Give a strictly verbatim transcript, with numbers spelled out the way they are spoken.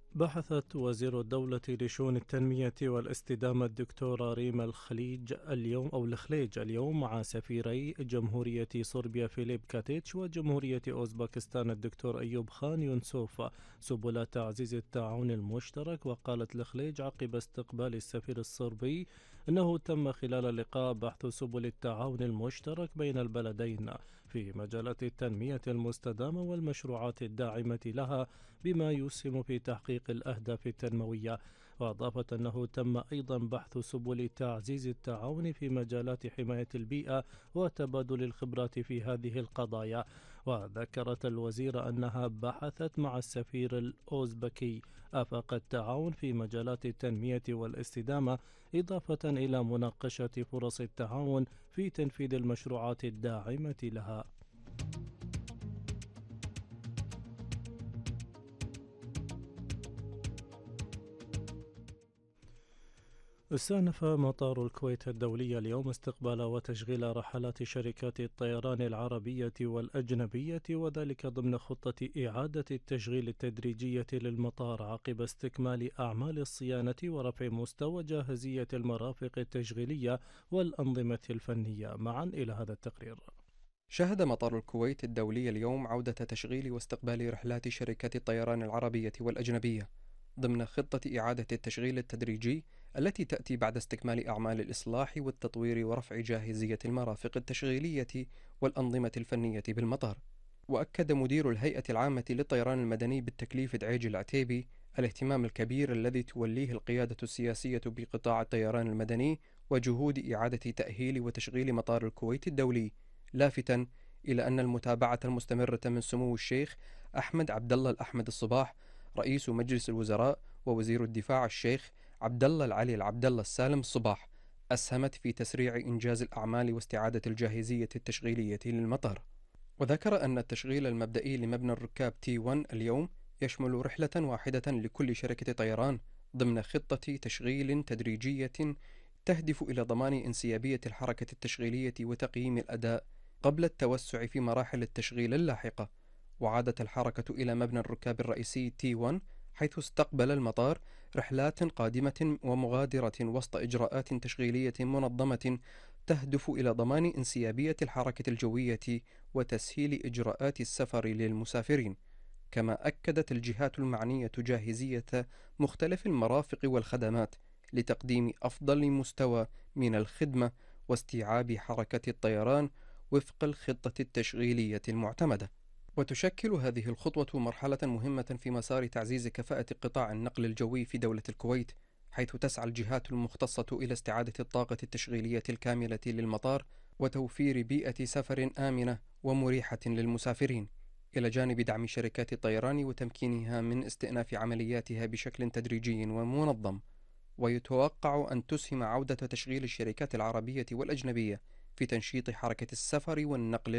بحثت وزير الدولة لشؤون التنمية والاستدامة الدكتورة ريما الخليج اليوم أو الخليج اليوم مع سفيري جمهورية صربيا فيليب كاتيتش وجمهورية أوزبكستان الدكتور أيوب خان يونسوف سبل تعزيز التعاون المشترك. وقالت الخليج عقب استقبال السفير الصربي أنه تم خلال اللقاء بحث سبل التعاون المشترك بين البلدين في مجالات التنمية المستدامة والمشروعات الداعمة لها بما يسهم في تحقيق الأهداف التنموية. وأضافت أنه تم أيضا بحث سبل تعزيز التعاون في مجالات حماية البيئة وتبادل الخبرات في هذه القضايا. وذكرت الوزيرة أنها بحثت مع السفير الأوزبكي آفاق التعاون في مجالات التنمية والاستدامة، إضافة إلى مناقشة فرص التعاون في تنفيذ المشروعات الداعمة لها. استأنف مطار الكويت الدولي اليوم استقبال وتشغيل رحلات شركات الطيران العربية والأجنبية، وذلك ضمن خطة إعادة التشغيل التدريجية للمطار عقب استكمال أعمال الصيانة ورفع مستوى جاهزية المرافق التشغيلية والأنظمة الفنية. معا إلى هذا التقرير. شهد مطار الكويت الدولي اليوم عودة تشغيل واستقبال رحلات شركات الطيران العربية والأجنبية ضمن خطة إعادة التشغيل التدريجي التي تأتي بعد استكمال أعمال الإصلاح والتطوير ورفع جاهزية المرافق التشغيلية والأنظمة الفنية بالمطار. وأكد مدير الهيئة العامة للطيران المدني بالتكليف دعيج العتيبي الاهتمام الكبير الذي توليه القيادة السياسية بقطاع الطيران المدني وجهود إعادة تأهيل وتشغيل مطار الكويت الدولي، لافتا إلى أن المتابعة المستمرة من سمو الشيخ أحمد عبد الله الأحمد الصباح رئيس مجلس الوزراء ووزير الدفاع الشيخ عبد الله العلي العبد الله السالم الصباح أسهمت في تسريع إنجاز الأعمال واستعادة الجاهزية التشغيلية للمطار. وذكر أن التشغيل المبدئي لمبنى الركاب تي واحد اليوم يشمل رحلة واحدة لكل شركة طيران ضمن خطة تشغيل تدريجية تهدف إلى ضمان انسيابية الحركة التشغيلية وتقييم الأداء قبل التوسع في مراحل التشغيل اللاحقة. وعادت الحركة إلى مبنى الركاب الرئيسي تي واحد حيث استقبل المطار رحلات قادمة ومغادرة وسط إجراءات تشغيلية منظمة تهدف إلى ضمان انسيابية الحركة الجوية وتسهيل إجراءات السفر للمسافرين. كما أكدت الجهات المعنية جاهزية مختلف المرافق والخدمات لتقديم أفضل مستوى من الخدمة واستيعاب حركة الطيران وفق الخطة التشغيلية المعتمدة. وتشكل هذه الخطوة مرحلة مهمة في مسار تعزيز كفاءة قطاع النقل الجوي في دولة الكويت، حيث تسعى الجهات المختصة إلى استعادة الطاقة التشغيلية الكاملة للمطار وتوفير بيئة سفر آمنة ومريحة للمسافرين، إلى جانب دعم شركات الطيران وتمكينها من استئناف عملياتها بشكل تدريجي ومنظم. ويتوقع أن تسهم عودة تشغيل الشركات العربية والأجنبية في تنشيط حركة السفر والنقل